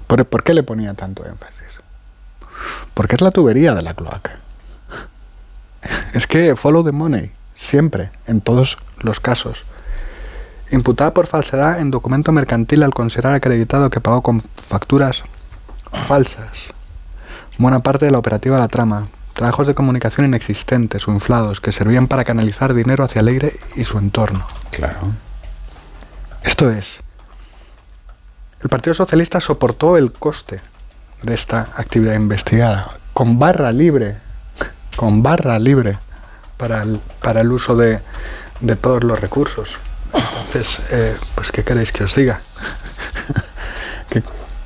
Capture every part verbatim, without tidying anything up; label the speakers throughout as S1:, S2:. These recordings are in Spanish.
S1: ¿Por, ¿Por qué le ponía tanto énfasis? Porque es la tubería de la cloaca. Es que follow the money, siempre, en todos los casos. Imputada por falsedad en documento mercantil al considerar acreditado que pagó con facturas falsas buena parte de la operativa de la trama. Trabajos de comunicación inexistentes o inflados que servían para canalizar dinero hacia Leire y su entorno.
S2: Claro.
S1: Esto es, el Partido Socialista soportó el coste de esta actividad investigada con barra libre, con barra libre para el, para el uso de, de todos los recursos. Entonces, eh, pues ¿qué queréis que os diga? que...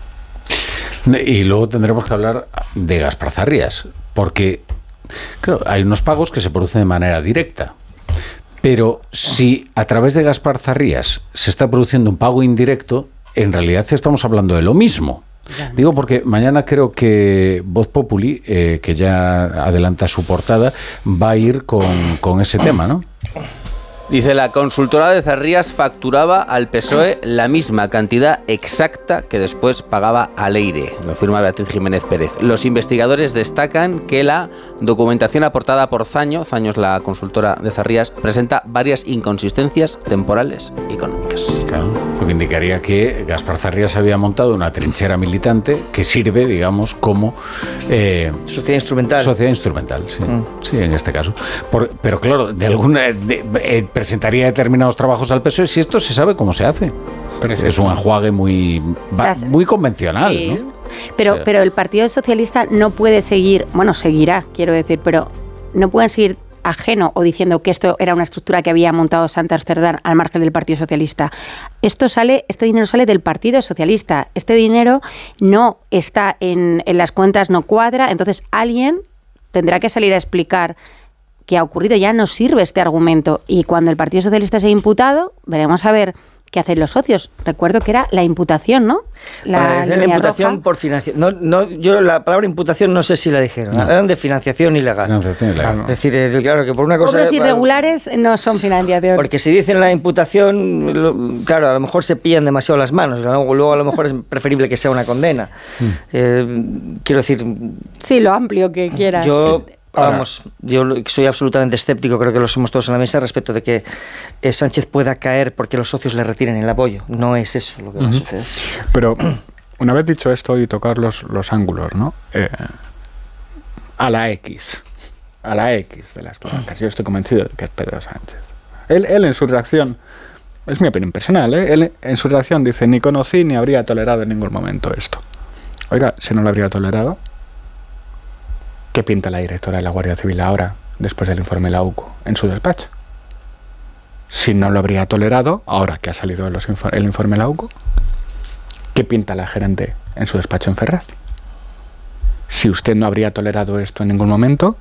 S2: Y luego tendremos que hablar de Gaspar Zarrías, porque claro, hay unos pagos que se producen de manera directa, pero si a través de Gaspar Zarrías se está produciendo un pago indirecto, en realidad estamos hablando de lo mismo. Digo porque mañana creo que Voz Populi, eh, que ya adelanta su portada, va a ir con, con ese tema, ¿no?
S3: Dice, la consultora de Zarrías facturaba al P S O E la misma cantidad exacta que después pagaba a Leire. Lo firma Beatriz Jiménez Pérez. Los investigadores destacan que la documentación aportada por Zaño, Zaño es la consultora de Zarrías, presenta varias inconsistencias temporales y económicas.
S2: Claro, lo que indicaría que Gaspar Zarrías había montado una trinchera militante que sirve, digamos, como...
S4: Eh, sociedad instrumental.
S2: Sociedad instrumental, sí. Mm. Sí, en este caso. Por, pero claro, de alguna... De, de, presentaría determinados trabajos al P S O E si esto se sabe cómo se hace. Pero es, es un enjuague muy, muy convencional, sí. ¿no?
S5: Pero,
S2: o sea,
S5: pero el Partido Socialista no puede seguir, bueno, seguirá, quiero decir, pero no pueden seguir ajeno o diciendo que esto era una estructura que había montado Santander Cerdán al margen del Partido Socialista. Esto sale, este dinero sale del Partido Socialista. Este dinero no está en, en las cuentas, no cuadra, entonces alguien tendrá que salir a explicar que ha ocurrido. Ya no sirve este argumento, y cuando el Partido Socialista sea imputado, veremos a ver qué hacen los socios. Recuerdo que era la imputación, ¿no?
S4: La, la imputación roja. Por financiación. No, no, yo la palabra imputación no sé si la dijeron. No. Hablan de financiación ilegal.
S2: Financiación ilegal.
S4: Es decir, es, claro que por una cosa...
S5: Cobros irregulares no son financiación.
S4: Porque si dicen la imputación, lo, claro, a lo mejor se pillan demasiado las manos. ¿no? Luego a lo mejor es preferible que sea una condena. Mm. Eh, quiero decir...
S5: Sí, lo amplio que quieras.
S4: Yo...
S5: Sí.
S4: Vamos, yo soy absolutamente escéptico, creo que lo somos todos en la mesa, respecto de que eh, Sánchez pueda caer porque los socios le retiren el apoyo. No es eso lo que uh-huh. va a suceder.
S1: Pero, una vez dicho esto y tocar los, los ángulos, ¿no? Eh, a la X, a la X de las cloacas, yo estoy convencido de que es Pedro Sánchez. Él, él en su reacción, es mi opinión personal, ¿eh? Él en su reacción dice, ni conocí ni habría tolerado en ningún momento esto. Oiga, si no lo habría tolerado, ¿qué pinta la directora de la Guardia Civil ahora, después del informe Lauco, en su despacho? Si no lo habría tolerado, ahora que ha salido los infor- el informe Lauco, ¿qué pinta la gerente en su despacho en Ferraz? Si usted no habría tolerado esto en ningún momento,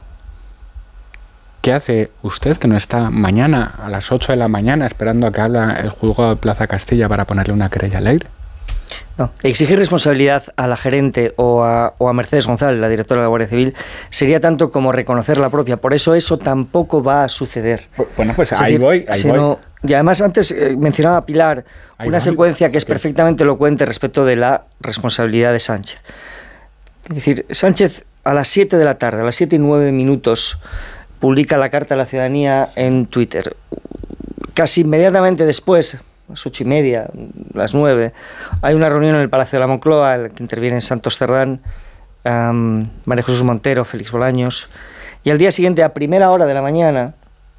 S1: ¿qué hace usted que no está mañana a las ocho de la mañana esperando a que habla el juzgado de Plaza Castilla para ponerle una querella a Leire?
S4: No, exigir responsabilidad a la gerente o a, o a Mercedes González, la directora de la Guardia Civil, sería tanto como reconocer la propia. Por eso eso tampoco va a suceder.
S1: Bueno, pues
S4: es
S1: ahí
S4: decir,
S1: voy, ahí
S4: sino,
S1: voy.
S4: Y además antes eh, mencionaba Pilar
S1: ahí
S4: una
S1: voy.
S4: secuencia que es perfectamente elocuente respecto de la responsabilidad de Sánchez. Es decir, Sánchez a las siete de la tarde, a las siete y nueve minutos, publica la carta a la ciudadanía en Twitter. Casi inmediatamente después, a las ocho y media, las nueve, hay una reunión en el Palacio de la Moncloa, en la que intervienen Santos Cerdán, um, María Jesús Montero, Félix Bolaños, y al día siguiente, a primera hora de la mañana,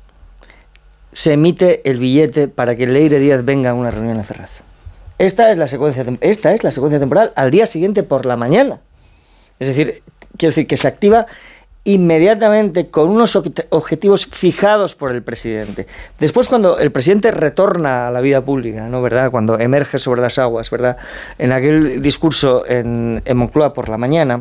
S4: se emite el billete para que Leire Díaz venga a una reunión en Ferraz. Esta es la secuencia, esta es la secuencia temporal al día siguiente por la mañana. Es decir, quiero decir que se activa inmediatamente con unos objetivos fijados por el presidente. Después, cuando el presidente retorna a la vida pública, ¿no? ¿Verdad? Cuando emerge sobre las aguas, ¿verdad? En aquel discurso en, en Moncloa por la mañana,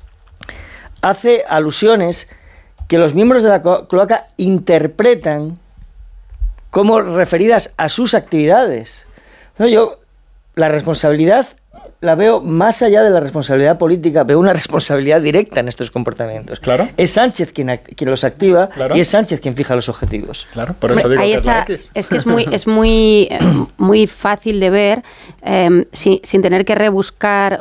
S4: hace alusiones que los miembros de la cloaca interpretan como referidas a sus actividades. No, yo la responsabilidad la veo más allá de la responsabilidad política, veo una responsabilidad directa en estos comportamientos.
S1: Claro.
S4: Es Sánchez quien, quien los activa,
S1: claro.
S4: Y es Sánchez quien fija los objetivos.
S1: Claro, por eso digo
S5: Hay
S1: que
S5: esa,
S1: es la X.
S5: Es que es muy, es muy, muy fácil de ver, eh, sin, sin tener que rebuscar